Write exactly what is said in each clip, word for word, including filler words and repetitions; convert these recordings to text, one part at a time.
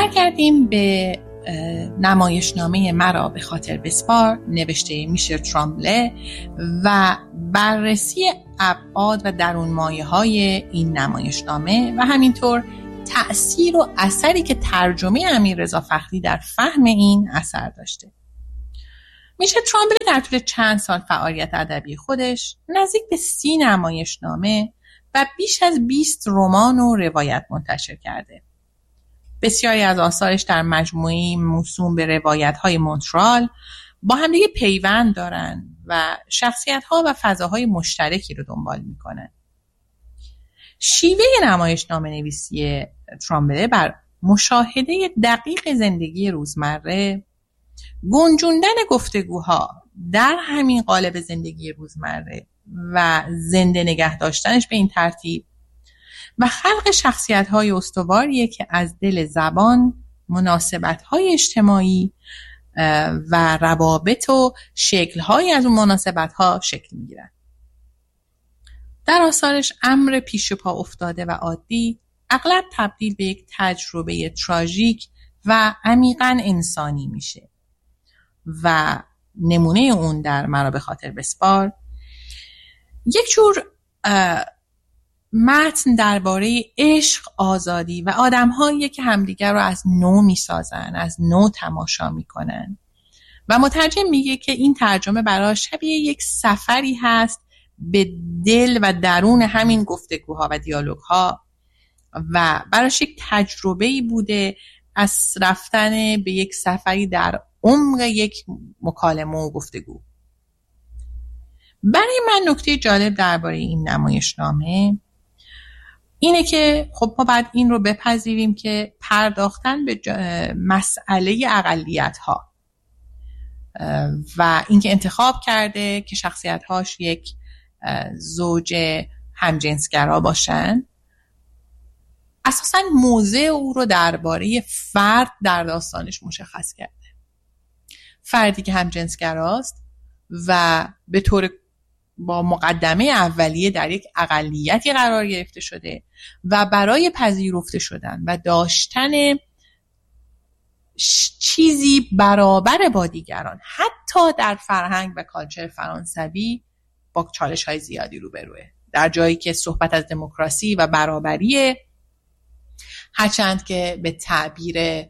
برگردیم به نمایشنامه مرا به خاطر بسپار نوشته میشل ترامبله و بررسی ابعاد و درون مایه های این نمایشنامه و همینطور تأثیر و اثری که ترجمه امیررضا فخری در فهم این اثر داشته. میشل ترامبله در طول چند سال فعالیت ادبی خودش نزدیک به سی نمایشنامه و بیش از بیست رمان و روایت منتشر کرده. بسیاری از آثارش در مجموعه‌ای موسوم به روایت‌های مونترال با همدیگه پیوند دارن و شخصیت‌ها و فضاهای مشترکی رو دنبال می‌کنن. شیوه نمایشنامه نویسی ترامبله بر مشاهده دقیق زندگی روزمره، گنجوندن گفتگوها در همین قالب زندگی روزمره و زنده نگه داشتنش به این ترتیب و خلق شخصیت‌های استواریه که از دل زبان، مناسبت‌های اجتماعی و روابط و شکل‌های از اون مناسبت‌ها شکل می‌گیرن. در آثارش امر پیش پا افتاده و عادی اغلب تبدیل به یک تجربه تراژیک و عمیقاً انسانی میشه و نمونه اون در مرا به خاطر بسپار یک جور متن درباره عشق، آزادی و آدم‌هایی که همدیگر رو از نو می‌سازن، از نو تماشا می‌کنن و مترجم میگه که این ترجمه براش شبیه یک سفری هست به دل و درون همین گفتگوها و دیالوگ‌ها و براش یک تجربه‌ای بوده از رفتن به یک سفری در عمق یک مکالمه و گفتگو. برای من نکته جالب درباره این نمایشنامه اینه که خب ما باید این رو بپذیریم که پرداختن به مسئله اقلیت‌ها و اینکه انتخاب کرده که شخصیت‌هاش یک زوج همجنسگرا باشن اساساً موضع او رو درباره فرد در داستانش مشخص کرده. فردی که همجنسگراست و به طور با مقدمه اولیه در یک اقلیتی قرار گرفته شده و برای پذیرفته شدن و داشتن چیزی برابر با دیگران حتی در فرهنگ و کالچر فرانسوی با چالش‌های زیادی روبروه. در جایی که صحبت از دموکراسی و برابریه، هرچند که به تعبیر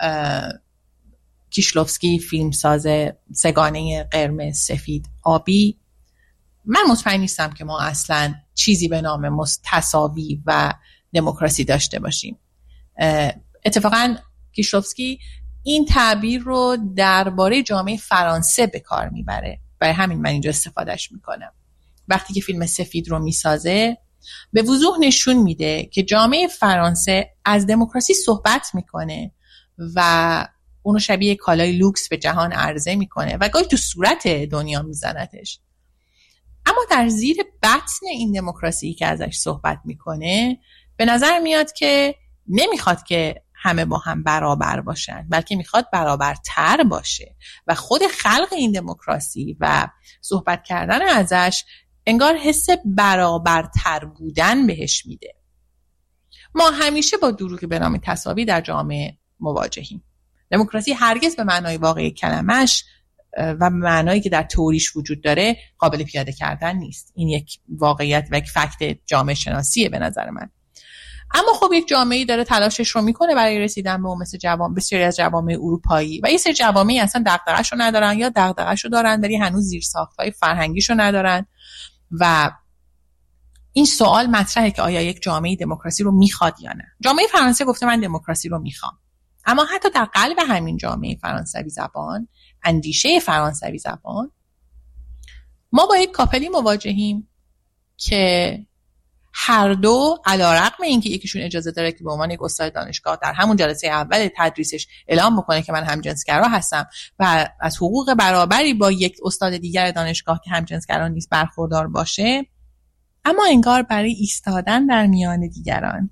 کیشلوفسکی فیلمساز سگانه قرمز سفید آبی، من مطمئن نیستم که ما اصلا چیزی به نام تساوی و دموکراسی داشته باشیم. اتفاقا کیشلوفسکی این تعبیر رو درباره جامعه فرانسه به کار میبره، برای همین من اینجا استفادهش میکنم. وقتی که فیلم سفید رو میسازه به وضوح نشون میده که جامعه فرانسه از دموکراسی صحبت میکنه و اونو شبیه کالای لوکس به جهان عرضه میکنه و گاهی تو صورت دنیا میزنتش. اما در زیر بطن این دموکراسی که ازش صحبت میکنه به نظر میاد که نمیخواد که همه با هم برابر باشن، بلکه میخواد برابرتر باشه و خود خلق این دموکراسی و صحبت کردن ازش انگار حس برابرتر بودن بهش میده. ما همیشه با دروغی به نام تساوی در جامعه مواجهیم. دموکراسی هرگز به معنای واقعی کلمش و معنایی که در تئوریش وجود داره قابل پیاده کردن نیست. این یک واقعیت و یک فکت جامعه شناسیه به نظر من. اما خب یک جامعه‌ای داره تلاشش رو میکنه برای رسیدن به اون، مثل جوام بسیاری از جوامع اروپایی و یه سری جوامعی اصلا دغدغه‌شو ندارن یا دغدغه‌شو دارن ولی هنوز زیرساخت‌های فرهنگیشو ندارن و این سوال مطرحه که آیا یک جامعه دموکراسی رو میخواد یا نه. جامعه فرانسه گفته من دموکراسی رو میخوام، اما حتی در قلب همین جامعه فرانسوی زبان، اندیشه فرانسوی زبان، ما با یک کاپلی مواجهیم که هر دو علیرغم اینکه یکیشون اجازه داره که به عنوان یک استاد دانشگاه در همون جلسه اول تدریسش اعلام بکنه که من همجنسگرا هستم و از حقوق برابری با یک استاد دیگر دانشگاه که همجنسگرا نیست برخوردار باشه، اما انگار برای ایستادن در میان دیگران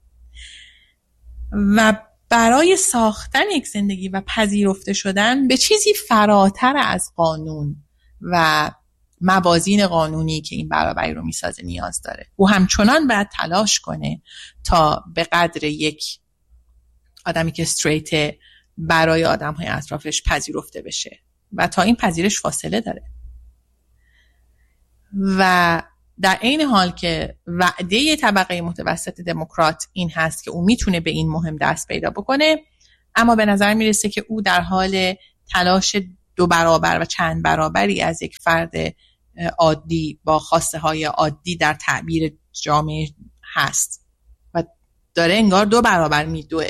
و برای ساختن یک زندگی و پذیرفته شدن به چیزی فراتر از قانون و موازین قانونی که این برابری رو میسازه نیاز داره. او همچنان باید تلاش کنه تا به قدر یک آدمی که استریت برای آدم‌های اطرافش پذیرفته بشه و تا این پذیرش فاصله داره. و در این حال که وعده طبقه متوسط دموکرات این هست که او میتونه به این مهم دست پیدا بکنه، اما به نظر میرسه که او در حال تلاش دو برابر و چند برابری از یک فرد عادی با خواسته های عادی در تعبیر جامعه هست و داره انگار دو برابر میدوه.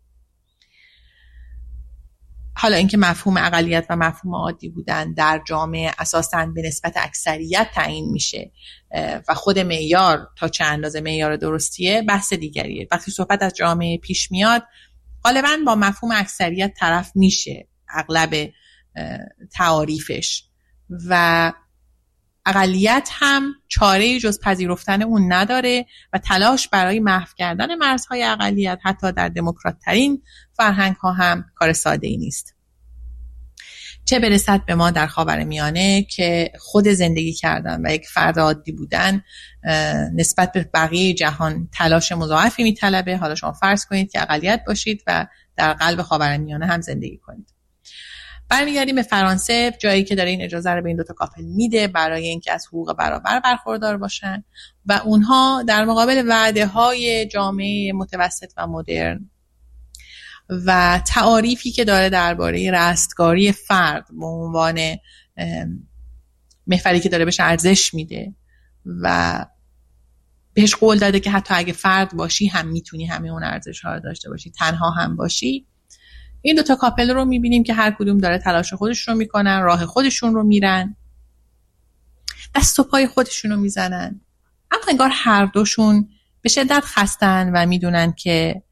حالا اینکه مفهوم اقلیت و مفهوم عادی بودن در جامعه اساساً به نسبت اکثریت تعیین میشه و خود معیار تا چه اندازه معیار درستیه بحث دیگریه. وقتی صحبت از جامعه پیش میاد غالباً با مفهوم اکثریت طرف میشه اغلب تعاریفش و اقلیت هم چاره‌ای جز پذیرفتن اون نداره و تلاش برای محو کردن مرزهای اقلیت حتی در دموکرات ترین فرهنگ ها هم کار ساده ای نیست. چه برسد به ما در خاورمیانه که خود زندگی کردن و یک فرد عادی بودن نسبت به بقیه جهان تلاش مضاعفی میطلبه. حالا شما فرض کنید که اقلیت باشید و در قلب خاورمیانه هم زندگی کنید. برمیگردیم به فرانسه، جایی که داره این اجازه رو به این دوتا کاپل میده برای اینکه از حقوق برابر برخوردار باشن و اونها در مقابل وعده های جامعه متوسط و مدرن و تعاریفی که داره درباره رستگاری فرد به عنوان محوری که داره بهش ارزش میده و بهش قول داده که حتی اگه فرد باشی هم میتونی همه اون ارزش ها رو داشته باشی، تنها هم باشی. این دوتا کاپل رو میبینیم که هر کدوم داره تلاش خودش رو میکنن، راه خودشون رو میرن، دست و پای خودشون رو میزنن، اما انگار هر دوشون به شدت خستن و میدونن که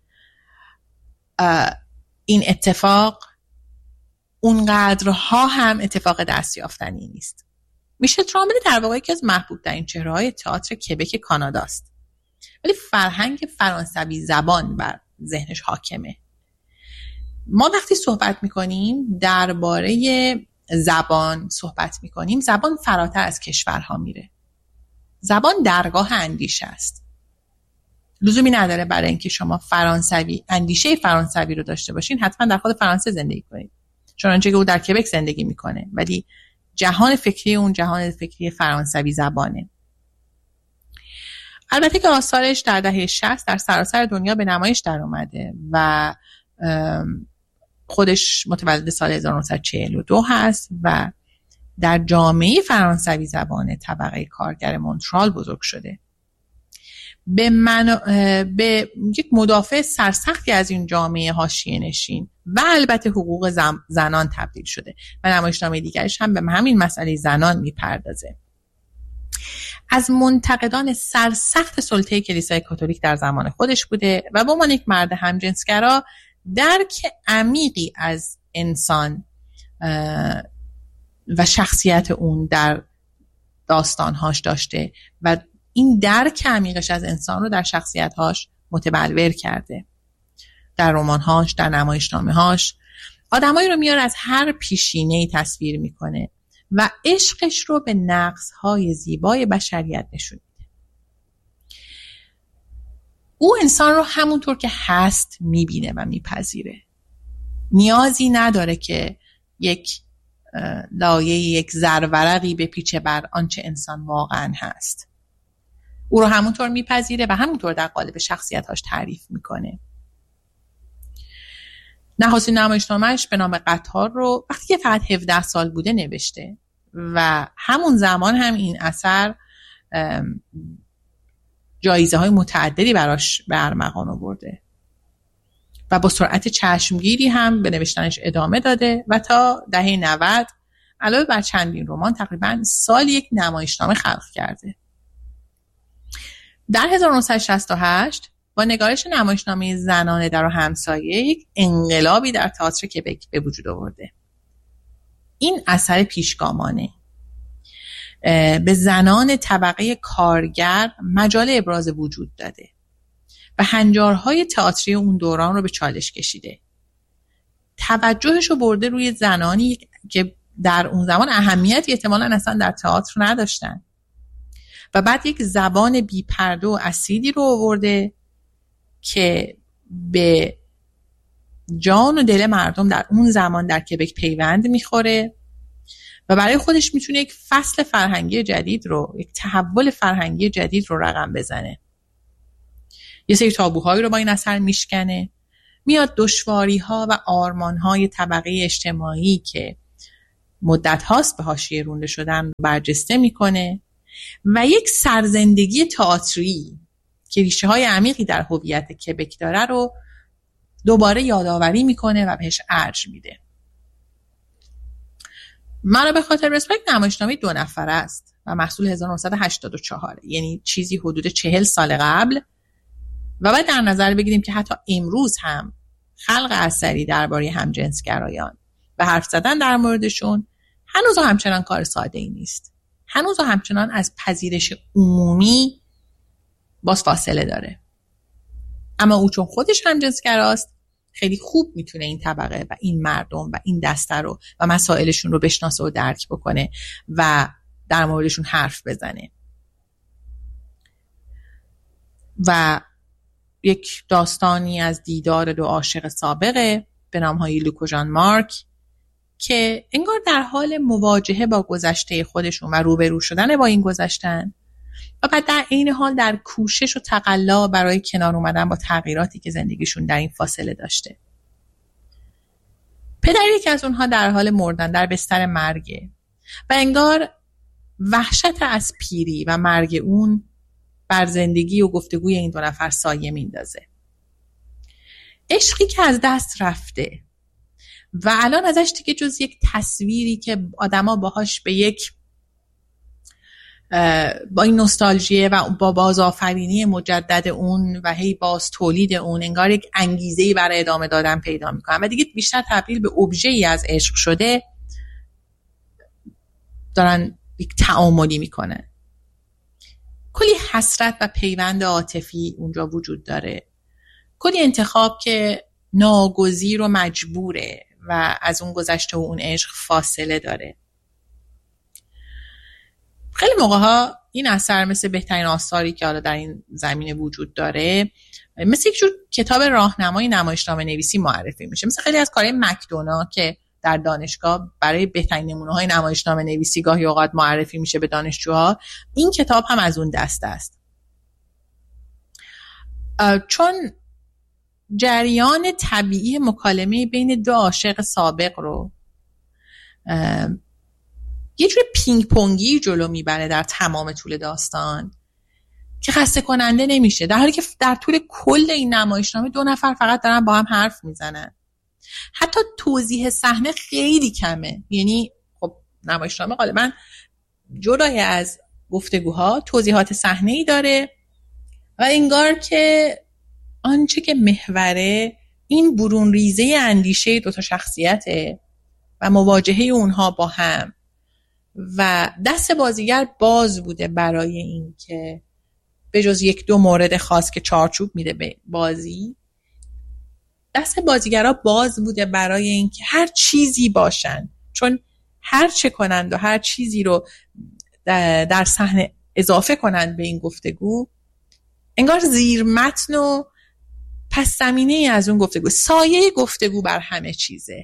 این اتفاق اونقدرها هم اتفاق دستیافتنی نیست. میشل ترامبل در واقع یکی از محبوب ترین چهره‌های تئاتر کبک کاناداست، ولی فرهنگ فرانسوی زبان بر ذهنش حاکمه. ما وقتی صحبت میکنیم درباره زبان صحبت میکنیم، زبان فراتر از کشورها میره. زبان درگاه اندیشه است. لزومی نداره برای اینکه شما فرانسوی اندیشه فرانسوی رو داشته باشین حتما در خود فرانسه زندگی کنید، چنانچه که او در کبک زندگی میکنه، ولی جهان فکری اون جهان فکری فرانسوی زبانه. البته که آثارش در دهه شصت در سراسر دنیا به نمایش در اومده و خودش متولد سال هزار و نهصد و چهل و دو هست و در جامعه فرانسوی زبان طبقه کارگر مونترال بزرگ شده. به, من... به یک مدافع سرسختی از این جامعه حاشیه نشین و البته حقوق زم... زنان تبدیل شده و نمایشنامه دیگرش هم به همین مسئله زنان میپردازه. از منتقدان سرسخت سلطه کلیسای کاتولیک در زمان خودش بوده و به عنوان یک مرد همجنسگرا درک عمیقی از انسان و شخصیت اون در داستانهاش داشته و این درک عمیقش از انسان رو در شخصیتهاش متبلور کرده. در رمانهاش، در نمایشنامه‌هاش آدمایی رو میاره از هر پیشینه‌ای تصویر میکنه و عشقش رو به نقص‌های زیبای بشریت نشون میده. او انسان رو همونطور که هست میبینه و میپذیره. نیازی نداره که یک لایه یک زرورقی بپیچه بر آنچه انسان واقعا هست. او رو همونطور میپذیره و همونطور در قالب شخصیتاش تعریف میکنه. نخستین نمایشنامه‌اش به نام قطار رو وقتی که فقط هفده سال بوده نوشته و همون زمان هم این اثر جایزه های متعددی براش به ارمغان آورده و با سرعت چشمگیری هم به نوشتنش ادامه داده و تا دهه نود علاوه بر چندین رمان تقریبا سال یک نمایشنامه خلق کرده. در هزار و نهصد و شصت و هشت با نگارش نمایشنامه زنان در و همسایه یک انقلابی در تئاتر کبک به وجود آورده. این اثر پیشگامانه به زنان طبقه کارگر مجال ابراز وجود داده و هنجارهای تئاتری اون دوران رو به چالش کشیده. توجهش رو برده روی زنانی که در اون زمان اهمیتی احتمالاً اصلا در تئاتر نداشتن و بعد یک زبان بی‌پرده و اصیلی رو آورده که به جان و دل مردم در اون زمان در کبک پیوند میخوره و برای خودش میتونه یک فصل فرهنگی جدید رو، یک تحول فرهنگی جدید رو رقم بزنه. یه سری تابوهایی رو با این اثر میشکنه، میاد دشواری‌ها و آرمان‌های طبقه اجتماعی که مدت هاست به حاشیه رونده شدن برجسته میکنه و یک سرزندگی تئاتری که ریشه های عمیقی در هویت کبک داره رو دوباره یادآوری میکنه و بهش ارج میده. مرا به خاطر رسپکت نمایشنامه دو نفره است و محصول هزار و نهصد و هشتاد و چهار، یعنی چیزی حدود چهل سال قبل، و باید در نظر بگیریم که حتی امروز هم خلق اثری درباره همجنسگرایان و حرف زدن در موردشون هنوز همچنان کار ساده ای نیست. هنوز همچنان از پذیرش عمومی باز فاصله داره. اما او چون خودش همجنسگراست خیلی خوب میتونه این طبقه و این مردم و این دسته رو و مسائلشون رو بشناسه و درک بکنه و در موردشون حرف بزنه. و یک داستانی از دیدار دو عاشق سابقه به نامهای لوک و ژان مارک که انگار در حال مواجهه با گذشته خودشون و روبرو شدن با این گذشتن و بعد در عین حال در کوشش و تقلا برای کنار اومدن با تغییراتی که زندگیشون در این فاصله داشته. پدر یکی از اونها در حال مردن در بستر مرگه و انگار وحشت از پیری و مرگ اون بر زندگی و گفتگوی این دو نفر سایه میندازه. عشقی که از دست رفته و الان ازش دیگه جز یک تصویری که آدما باهاش به یک با این نوستالژی و با بازآفرینی مجدد اون و هی باز تولید اون انگار یک انگیزه‌ای برای ادامه دادن پیدا میکنن و دیگه بیشتر تبدیل به ابژه‌ای از عشق شده دارن یک تعاملی میکنن. کلی حسرت و پیوند عاطفی اونجا وجود داره، کلی انتخاب که ناگزیر و مجبوره و از اون گذشته و اون عشق فاصله داره. خیلی موقع ها این اثر مثل بهترین آثاری که حالا در این زمینه وجود داره مثل یک جور کتاب راهنمای نمایشنامه نویسی معرفی میشه، مثل خیلی از کارهای مکدونا که در دانشگاه برای بهترین نمونه‌های نمایشنامه نویسی گاهی اوقات معرفی میشه به دانشجوها. این کتاب هم از اون دسته است، چون جریان طبیعی مکالمه بین دو عاشق سابق رو یه جور پینگ پونگی جلو میبره در تمام طول داستان که خسته کننده نمیشه، در حالی که در طول کل این نمایشنامه دو نفر فقط دارن با هم حرف میزنن. حتی توضیح صحنه خیلی کمه، یعنی خب نمایشنامه غالبا جدای از گفتگوها توضیحات صحنه‌ای داره و انگار که آنچه که محوره این برون ریزه اندیشه دوتا شخصیته و مواجهه اونها با هم و دست بازیگر باز بوده برای این که به جز یک دو مورد خاص که چارچوب میده به بازی، دست بازیگرها باز بوده برای این که هر چیزی باشن، چون هر چه کنند و هر چیزی رو در صحنه اضافه کنند به این گفتگو انگار زیر متن و پس زمینه از اون گفتگو، سایه گفتگو بر همه چیزه.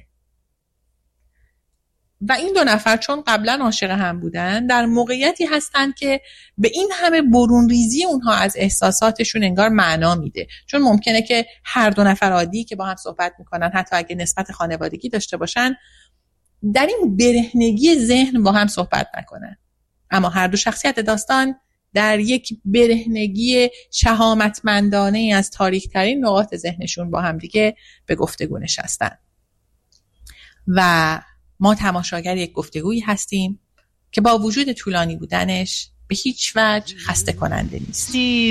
و این دو نفر چون قبلا عاشق هم بودن در موقعیتی هستن که به این همه برون ریزی اونها از احساساتشون انگار معنا میده، چون ممکنه که هر دو نفر عادی که با هم صحبت میکنن حتی اگه نسبت خانوادگی داشته باشن در این برهنگی ذهن با هم صحبت نکنن، اما هر دو شخصیت داستان در یک برهنگی شهامتمندانه از تاریک ترین نقاط ذهنشون با هم دیگه به گفتگو نشستن و ما تماشاگر یک گفتگویی هستیم که با وجود طولانی بودنش به هیچ وجه خسته کننده نیست.